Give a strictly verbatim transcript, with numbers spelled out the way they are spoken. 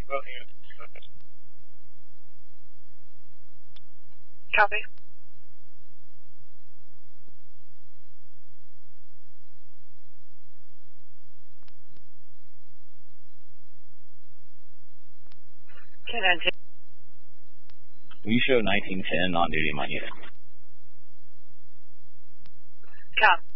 Copy. ten and ten. We show nineteen ten on duty, my unit. Copy.